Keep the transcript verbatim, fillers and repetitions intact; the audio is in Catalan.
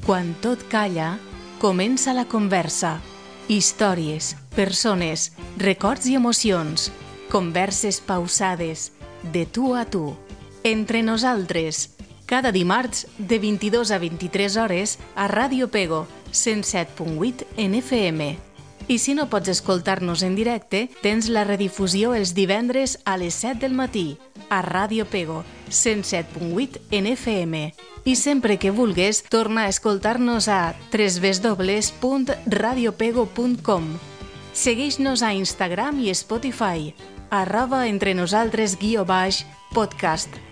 Quan tot calla, comença la conversa. Històries, persones, records i emocions. Converses pausades, de tu a tu. Entre nosaltres, cada dimarts de vint-i-dos a vint-i-tres hores a Ràdio Pego, cent set punt vuit en F M. I si no pots escoltar-nos en directe, tens la redifusió els divendres a les set del matí a Ràdio Pego, cent set punt vuit en F M. I sempre que vulgues, torna a escoltar-nos a w w w punt radio pego punt com. Segueix-nos a Instagram i Spotify, arroba entre nosaltres guió baix podcast.